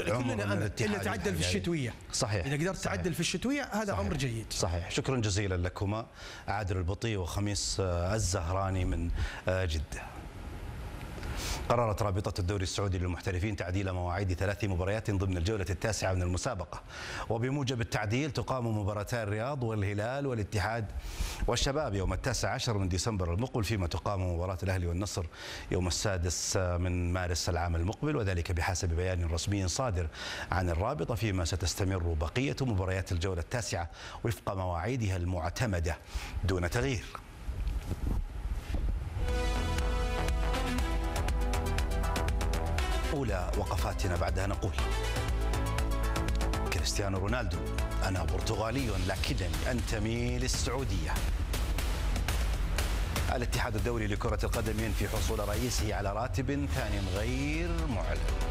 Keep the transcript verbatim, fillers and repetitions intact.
كلنا امل الا تعدل في الشتويه. صحيح، اذا قدرت تعدل في الشتويه هذا صحيح. امر جيد. صحيح. شكرا جزيلا لكما عادل البطي وخميس الزهراني من جده. قررت رابطة الدوري السعودي للمحترفين تعديل مواعيد ثلاث مباريات ضمن الجولة التاسعة من المسابقة، وبموجب التعديل تقام مباراتي الرياض والهلال والاتحاد والشباب يوم التاسع عشر من ديسمبر المقبل، فيما تقام مباراة الأهلي والنصر يوم السادس من مارس العام المقبل، وذلك بحسب بيان رسمي صادر عن الرابطة، فيما ستستمر بقية مباريات الجولة التاسعة وفق مواعيدها المعتمدة دون تغيير. أولى وقفاتنا بعدها نقول: كريستيانو رونالدو: أنا برتغالي لكنني أنتمي للسعودية. الاتحاد الدولي لكرة القدم ينفي حصول رئيسه على راتب ثاني غير معلن.